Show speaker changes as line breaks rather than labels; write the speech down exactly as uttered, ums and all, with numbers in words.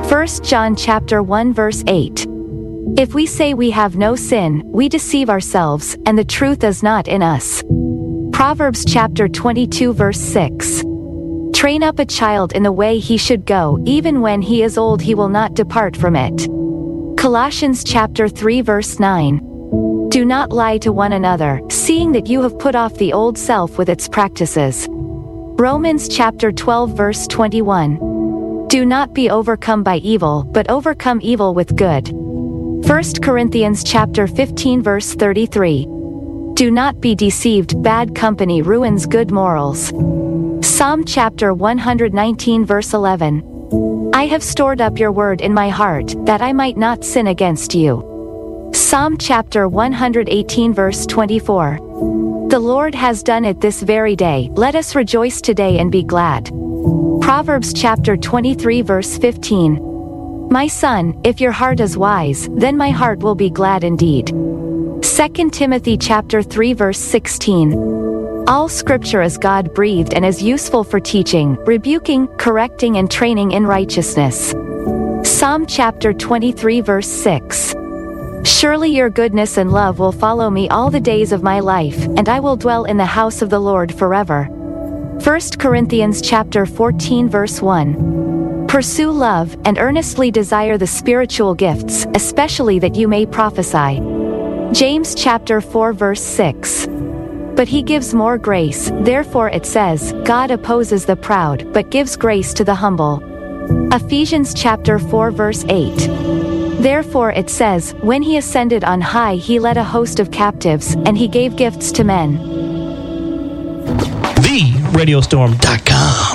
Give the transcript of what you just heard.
First John chapter one verse eight. If we say we have no sin, we deceive ourselves, and the truth is not in us. Proverbs chapter twenty-two verse six. Train up a child in the way he should go, even when he is old he will not depart from it. Colossians chapter three verse nine. Do not lie to one another, seeing that you have put off the old self with its practices. Romans chapter twelve verse twenty-one. Do not be overcome by evil, but overcome evil with good. First Corinthians chapter fifteen verse thirty-three. Do not be deceived, bad company ruins good morals. Psalm chapter one hundred nineteen verse eleven. I have stored up your word in my heart, that I might not sin against you. Psalm chapter one hundred eighteen verse twenty-four. The Lord has done it this very day, let us rejoice today and be glad. Proverbs chapter twenty-three verse fifteen. My son, if your heart is wise, then my heart will be glad indeed. Second Timothy chapter three verse sixteen. All scripture is God-breathed and is useful for teaching, rebuking, correcting and training in righteousness. Psalm chapter twenty-three verse six. Surely your goodness and love will follow me all the days of my life, and I will dwell in the house of the Lord forever. First Corinthians chapter fourteen verse one. Pursue love, and earnestly desire the spiritual gifts, especially that you may prophesy. James chapter four verse six. But he gives more grace, therefore it says, God opposes the proud, but gives grace to the humble. Ephesians chapter four verse eight. Therefore it says, when he ascended on high he led a host of captives, and he gave gifts to men.
the radio storm dot com